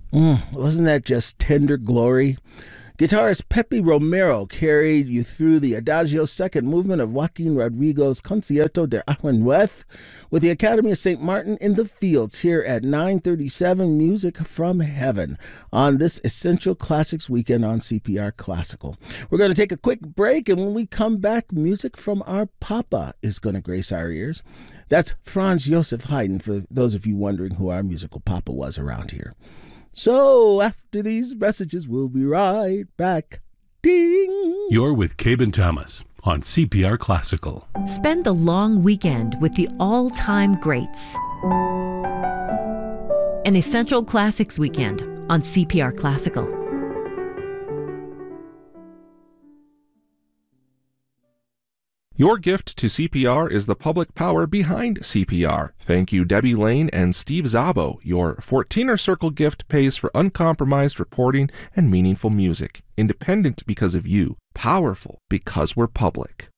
Wasn't that just tender glory? Guitarist Pepe Romero carried you through the Adagio second movement of Joaquin Rodrigo's Concierto de Aranjuez with the Academy of St. Martin in the Fields here at 9:37 Music from Heaven on this Essential Classics weekend on CPR Classical. We're going to take a quick break, and when we come back, music from our Papa is going to grace our ears. That's Franz Joseph Haydn, for those of you wondering who our musical Papa was around here. So, after these messages, we'll be right back. Ding! You're with Cabe Thomas on CPR Classical. Spend the long weekend with the all-time greats. An Essential Classics weekend on CPR Classical. Your gift to CPR is the public power behind CPR. Thank you, Debbie Lane and Steve Zabo. Your 14er Circle gift pays for uncompromised reporting and meaningful music. Independent because of you. Powerful because we're public.